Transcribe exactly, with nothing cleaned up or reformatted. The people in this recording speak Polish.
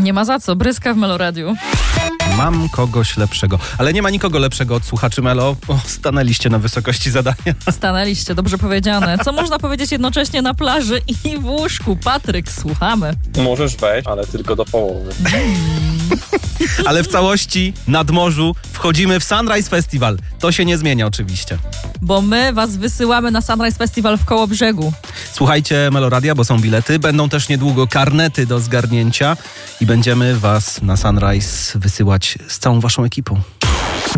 Nie ma za co, bryska w Meloradiu. Mam kogoś lepszego. Ale nie ma nikogo lepszego od słuchaczy Melo. O, stanęliście na wysokości zadania. Stanęliście, dobrze powiedziane. Co można powiedzieć jednocześnie na plaży i w łóżku? Patryk, słuchamy. Możesz wejść, ale tylko do połowy. Ale w całości, nad morzu, wchodzimy w Sunrise Festival. To się nie zmienia oczywiście. Bo my was wysyłamy na Sunrise Festival w Kołobrzegu. Słuchajcie Meloradia, bo są bilety. Będą też niedługo karnety do zgarnięcia i będziemy was na Sunrise wysyłać z całą waszą ekipą.